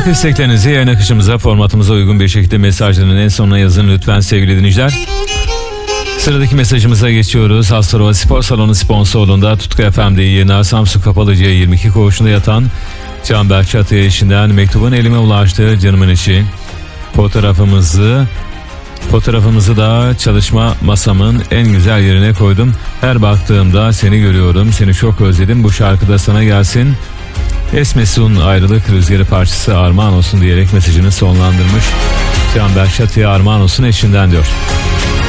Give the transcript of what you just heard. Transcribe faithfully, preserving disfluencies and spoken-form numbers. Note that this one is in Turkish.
Şarkı isteklerinizi yayın akışımıza, formatımıza uygun bir şekilde mesajların en sonuna yazın lütfen sevgili dinleyiciler. Sıradaki mesajımıza geçiyoruz. Hastarova Spor Salonu sponsorluğunda Tutku F M'de yayınlar Samsun Kapalıcı'ya yirmi iki koğuşunda yatan Canberk Çatı'ya eşinden mektubun elime ulaştı canımın içi. Fotoğrafımızı Fotoğrafımızı da çalışma masamın en güzel yerine koydum. Her baktığımda seni görüyorum, seni çok özledim. Bu şarkı da sana gelsin. Esmesun ayrılık rüzgarı parçası armağan olsun diyerek mesajını sonlandırmış. Canberk Çatı'ya armağan olsun eşinden diyor.